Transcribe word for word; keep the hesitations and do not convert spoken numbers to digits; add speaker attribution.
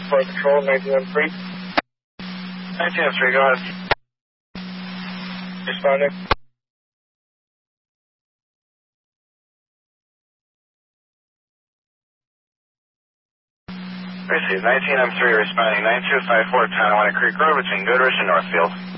Speaker 1: for control, nineteen M three.
Speaker 2: nineteen M three, go ahead.
Speaker 1: Responding.
Speaker 2: Receive nineteen M three responding nine two five four Tonawanda Creek Road between Goodrich and Northfield.